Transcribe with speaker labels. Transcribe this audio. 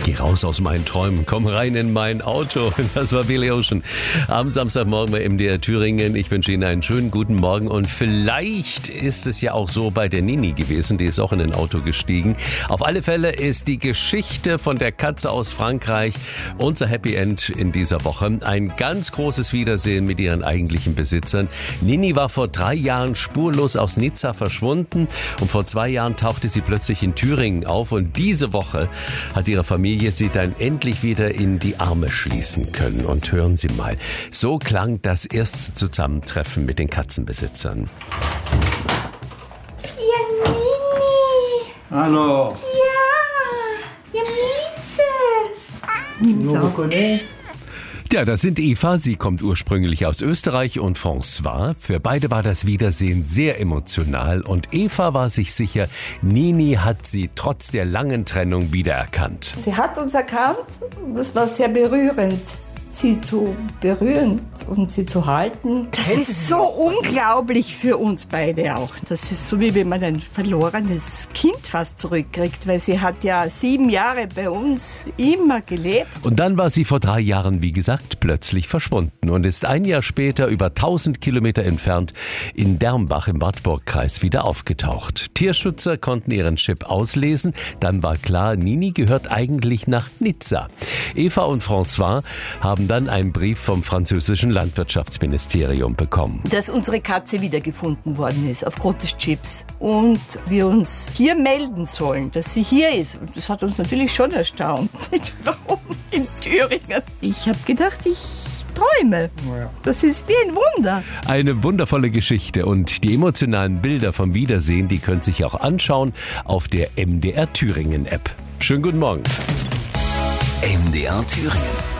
Speaker 1: Geh raus aus meinen Träumen, komm rein in mein Auto. Das war Billy Ocean. Am Samstagmorgen bei MDR Thüringen. Ich wünsche Ihnen einen schönen guten Morgen. Und vielleicht ist es ja auch so bei der Nini gewesen. Die ist auch in ein Auto gestiegen. Auf alle Fälle ist die Geschichte von der Katze aus Frankreich unser Happy End in dieser Woche. Ein ganz großes Wiedersehen mit ihren eigentlichen Besitzern. Nini war vor 3 Jahren spurlos aus Nizza verschwunden. Und vor 2 Jahren tauchte sie plötzlich in Thüringen auf. Und diese Woche hat ihre Familie sie dann endlich wieder in die Arme schließen können. Und hören Sie mal, so klang das erste Zusammentreffen mit den Katzenbesitzern.
Speaker 2: Ja, Nini.
Speaker 3: Hallo.
Speaker 2: Ja, Mieze.
Speaker 1: Ja, das sind Eva, sie kommt ursprünglich aus Österreich, und François. Für beide war das Wiedersehen sehr emotional und Eva war sich sicher, Nini hat sie trotz der langen Trennung wiedererkannt.
Speaker 2: Sie hat uns erkannt, das war sehr berührend, sie zu berühren und sie zu halten. Das ist so unglaublich für uns beide auch. Das ist so, wie wenn man ein verlorenes Kind fast zurückkriegt, weil sie hat ja 7 Jahre bei uns immer gelebt.
Speaker 1: Und dann war sie vor 3 Jahren, wie gesagt, plötzlich verschwunden und ist 1 Jahr später über 1000 Kilometer entfernt in Dermbach im Wartburgkreis wieder aufgetaucht. Tierschützer konnten ihren Chip auslesen. Dann war klar, Nini gehört eigentlich nach Nizza. Eva und François haben dann einen Brief vom französischen Landwirtschaftsministerium bekommen.
Speaker 2: Dass unsere Katze wiedergefunden worden ist aufgrund des Chips und wir uns hier melden sollen, dass sie hier ist. Und das hat uns natürlich schon erstaunt. Warum in Thüringen? Ich habe gedacht, ich träume. Das ist wie ein Wunder.
Speaker 1: Eine wundervolle Geschichte, und die emotionalen Bilder vom Wiedersehen, die können Sie sich auch anschauen auf der MDR Thüringen App. Schönen guten Morgen.
Speaker 4: MDR Thüringen.